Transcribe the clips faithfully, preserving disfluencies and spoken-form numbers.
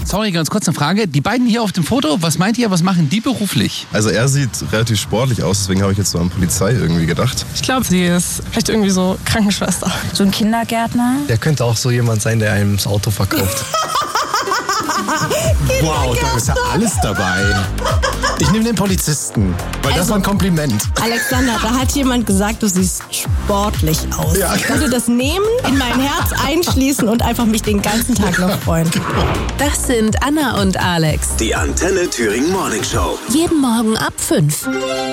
Sorry, ganz kurz eine Frage. Die beiden hier auf dem Foto, was meint ihr, was machen die beruflich? Also er sieht relativ sportlich aus, deswegen habe ich jetzt so an Polizei irgendwie gedacht. Ich glaube, sie ist vielleicht irgendwie so Krankenschwester. So ein Kindergärtner. Der könnte auch so jemand sein, der einem das Auto verkauft. Wow, da ist ja alles dabei. Ich nehme den Polizisten, weil also, das war ein Kompliment. Alexander, da hat jemand gesagt, du siehst sportlich aus. Ja. Ich würde das nehmen, in mein Herz einschließen und einfach mich den ganzen Tag noch freuen. Das sind Anna und Alex. Die Antenne Thüringen Morning Show. Jeden Morgen ab fünf.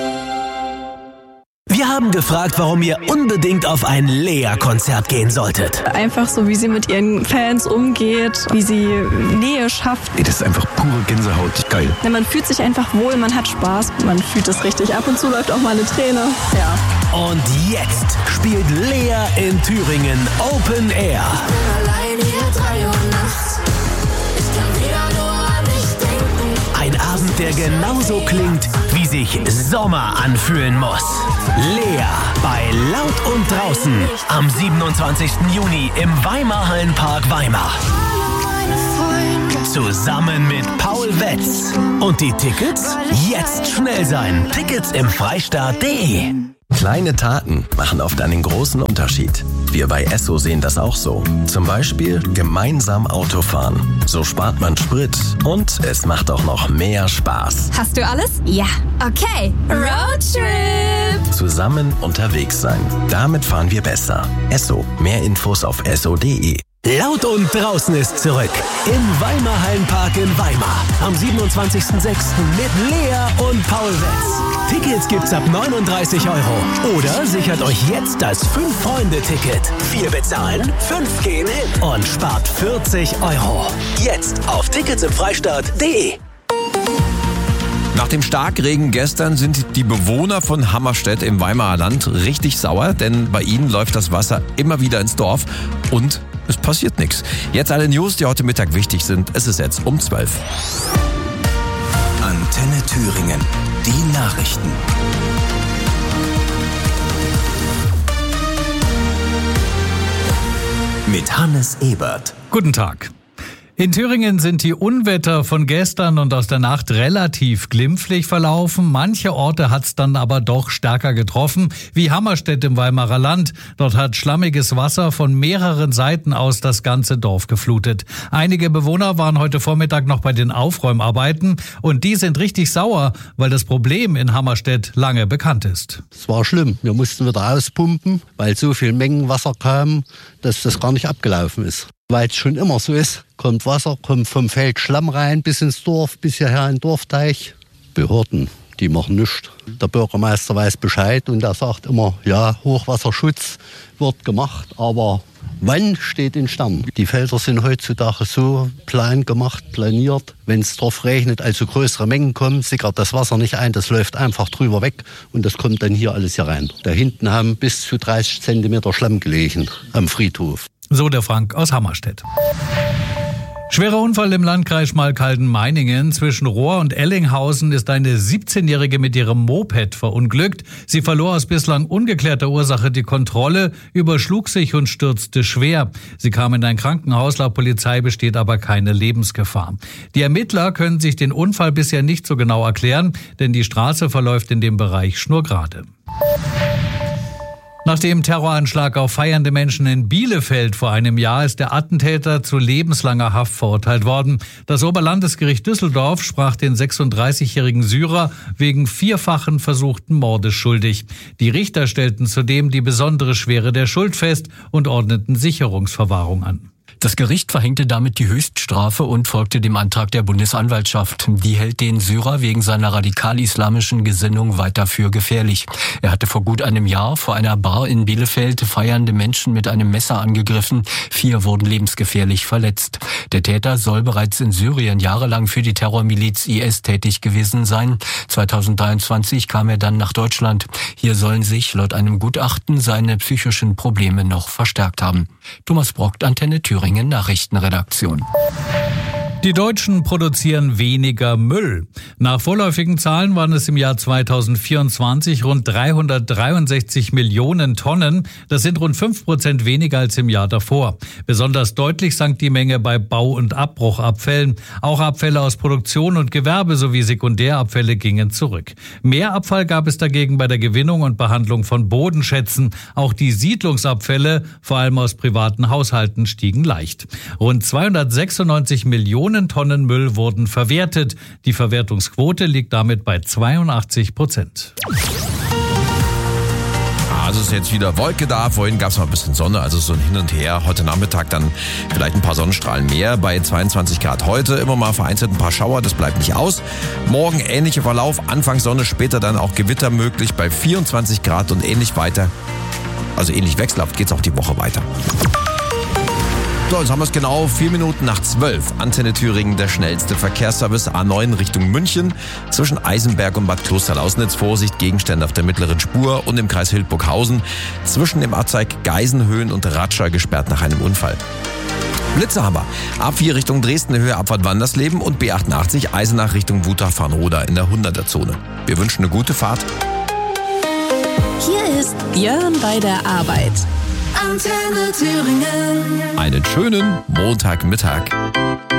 Wir haben gefragt, warum ihr unbedingt auf ein Lea-Konzert gehen solltet. Einfach so, wie sie mit ihren Fans umgeht, wie sie Nähe schafft. Ey, das ist einfach pure Gänsehaut. Geil. Ja, man fühlt sich einfach wohl, man hat Spaß, man fühlt es richtig. Ab und zu läuft auch mal eine Träne. Ja. Und jetzt spielt Lea in Thüringen Open Air. Ich bin allein hier drei Uhr nachts. Ich kann wieder nur an dich denken. Ein Abend, der genauso klingt, wie sich Sommer anfühlen muss. Lea bei Laut und Draußen am siebenundzwanzigsten Juni im Weimar-Hallenpark Weimar. Zusammen mit Paul Wetz. Und die Tickets? Jetzt schnell sein. Tickets im Freistaat punkt de. Kleine Taten machen oft einen großen Unterschied. Wir bei Esso sehen das auch so. Zum Beispiel gemeinsam Auto fahren. So spart man Sprit und es macht auch noch mehr Spaß. Hast du alles? Ja. Okay, Roadtrip! Zusammen unterwegs sein. Damit fahren wir besser. Esso. Mehr Infos auf esso punkt de. Laut und Draußen ist zurück. Im Weimar-Hallenpark in Weimar. Am siebenundzwanzigsten sechsten mit Lea und Paul Wetz. Tickets gibt's ab neununddreißig Euro. Oder sichert euch jetzt das Fünf-Freunde-Ticket. Vier bezahlen, fünf gehen hin und spart vierzig Euro. Jetzt auf Tickets im Freistaat punkt de. Nach dem Starkregen gestern sind die Bewohner von Hammerstedt im Weimarer Land richtig sauer, denn bei ihnen läuft das Wasser immer wieder ins Dorf und es passiert nichts. Jetzt alle News, die heute Mittag wichtig sind. Es ist jetzt um zwölf. Antenne Thüringen. Die Nachrichten. Mit Hannes Ebert. Guten Tag. In Thüringen sind die Unwetter von gestern und aus der Nacht relativ glimpflich verlaufen. Manche Orte hat's dann aber doch stärker getroffen, wie Hammerstedt im Weimarer Land. Dort hat schlammiges Wasser von mehreren Seiten aus das ganze Dorf geflutet. Einige Bewohner waren heute Vormittag noch bei den Aufräumarbeiten und die sind richtig sauer, weil das Problem in Hammerstedt lange bekannt ist. Es war schlimm. Wir mussten wieder auspumpen, weil so viel Mengenwasser kam, dass das gar nicht abgelaufen ist. Weil es schon immer so ist, kommt Wasser, kommt vom Feld Schlamm rein bis ins Dorf, bis hierher in den Dorfteich. Behörden, die machen nichts. Der Bürgermeister weiß Bescheid und er sagt immer, ja, Hochwasserschutz wird gemacht, aber wann steht in Sternen. Die Felder sind heutzutage so plan gemacht, planiert. Wenn es drauf regnet, also größere Mengen kommen, sickert das Wasser nicht ein, das läuft einfach drüber weg und das kommt dann hier alles hier rein. Da hinten haben bis zu dreißig Zentimeter Schlamm gelegen am Friedhof. So der Frank aus Hammerstedt. Schwerer Unfall im Landkreis Schmalkalden-Meiningen. Zwischen Rohr und Ellinghausen ist eine siebzehnjährige mit ihrem Moped verunglückt. Sie verlor aus bislang ungeklärter Ursache die Kontrolle, überschlug sich und stürzte schwer. Sie kam in ein Krankenhaus, laut Polizei besteht aber keine Lebensgefahr. Die Ermittler können sich den Unfall bisher nicht so genau erklären, denn die Straße verläuft in dem Bereich schnurgerade. Nach dem Terroranschlag auf feiernde Menschen in Bielefeld vor einem Jahr ist der Attentäter zu lebenslanger Haft verurteilt worden. Das Oberlandesgericht Düsseldorf sprach den sechsunddreißigjährigen Syrer wegen vierfachen versuchten Mordes schuldig. Die Richter stellten zudem die besondere Schwere der Schuld fest und ordneten Sicherungsverwahrung an. Das Gericht verhängte damit die Höchststrafe und folgte dem Antrag der Bundesanwaltschaft. Die hält den Syrer wegen seiner radikal-islamischen Gesinnung weiter für gefährlich. Er hatte vor gut einem Jahr vor einer Bar in Bielefeld feiernde Menschen mit einem Messer angegriffen. Vier wurden lebensgefährlich verletzt. Der Täter soll bereits in Syrien jahrelang für die Terrormiliz I S tätig gewesen sein. zweitausenddreiundzwanzig kam er dann nach Deutschland. Hier sollen sich laut einem Gutachten seine psychischen Probleme noch verstärkt haben. Thomas Brockt, Antenne Thüringen Nachrichtenredaktion. Die Deutschen produzieren weniger Müll. Nach vorläufigen Zahlen waren es im Jahr zweitausendvierundzwanzig rund dreihundertdreiundsechzig Millionen Tonnen. Das sind rund fünf Prozent weniger als im Jahr davor. Besonders deutlich sank die Menge bei Bau- und Abbruchabfällen. Auch Abfälle aus Produktion und Gewerbe sowie Sekundärabfälle gingen zurück. Mehr Abfall gab es dagegen bei der Gewinnung und Behandlung von Bodenschätzen. Auch die Siedlungsabfälle, vor allem aus privaten Haushalten, stiegen leicht. Rund zweihundertsechsundneunzig Millionen Tonnen Müll wurden verwertet. Die Verwertungsquote liegt damit bei zweiundachtzig Prozent. Also ist jetzt wieder Wolke da. Vorhin gab es mal ein bisschen Sonne, also so ein Hin und Her. Heute Nachmittag dann vielleicht ein paar Sonnenstrahlen mehr. Bei zweiundzwanzig Grad heute. Immer mal vereinzelt ein paar Schauer, das bleibt nicht aus. Morgen ähnlicher Verlauf. Anfangs Sonne, später dann auch Gewitter möglich bei vierundzwanzig Grad und ähnlich weiter. Also ähnlich wechselhaft geht es auch die Woche weiter. So, jetzt haben wir es genau vier Minuten nach zwölf. Antenne Thüringen, der schnellste Verkehrsservice A neun Richtung München. Zwischen Eisenberg und Bad Klosterlausnitz. Vorsicht, Gegenstände auf der mittleren Spur und im Kreis Hildburghausen. Zwischen dem Abzweig Geisenhöhen und Ratscher gesperrt nach einem Unfall. Blitze haben wir. A vier Richtung Dresden, Höhe Abfahrt Wandersleben und B achtundachtzig Eisenach Richtung Wutach-Farnroda in der hunderter-Zone. Wir wünschen eine gute Fahrt. Hier ist Björn bei der Arbeit. Antenne Thüringen. Einen schönen Montagmittag.